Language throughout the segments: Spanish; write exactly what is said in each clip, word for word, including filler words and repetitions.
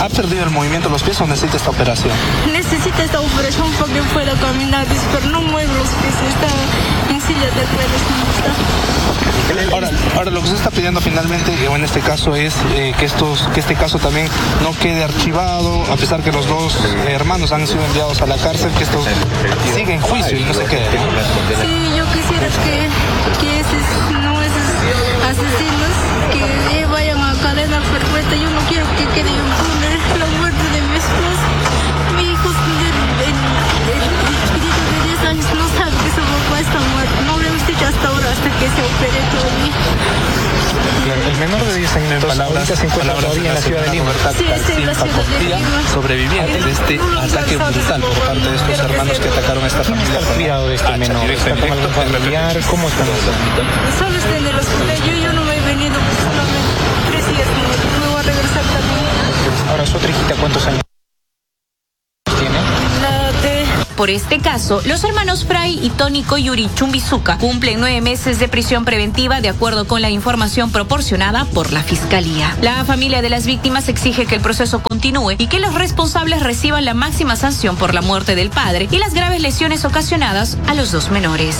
¿Ha perdido el movimiento de los pies o necesita esta operación? Necesita esta operación para que pueda caminar, pero no mueve los pies, está en silla de ruedas. Ahora, ahora lo que se está pidiendo finalmente, o en este caso, es eh, que, estos, que este caso también no quede archivado, a pesar que los dos hermanos han sido enviados a la cárcel, que esto sigue en juicio y no se quede, ¿no? Sí, yo quisiera que, que esos, no esos asesinos que vayan a cadena perpetua. Yo no quiero que quede impune la muerte de mi esposo. Mi hijo de, de, de, de, de diez años no sabe que su papá está muerto. No le hemos dicho hasta ahora, hasta que se opere todavía. El menor de diez años, en palabras, se encuentra todavía en la ciudad de Lima. Sí, sí, en la ciudad de Lima. Sobreviviente de este ataque brutal por parte de estos hermanos que atacaron a esta ¿Quién familia. está al cuidado de este menor? ¿Está con algún familiar? ¿Cómo están? Solo está en el hospital. Yo, yo no me he venido pues, solamente tres días. No me voy a regresar también. Ahora, su otra hijita, ¿cuántos años tiene? La de... Por este caso, los hermanos Fray y Tónico Yuri Chumbizuca cumplen nueve meses de prisión preventiva de acuerdo con la información proporcionada por la Fiscalía. La familia de las víctimas exige que el proceso continúe y que los responsables reciban la máxima sanción por la muerte del padre y las graves lesiones ocasionadas a los dos menores.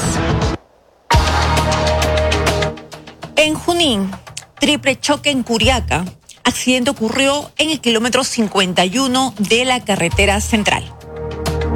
En Junín, triple choque en Curiaca. Accidente ocurrió en el kilómetro cincuenta y uno de la carretera central.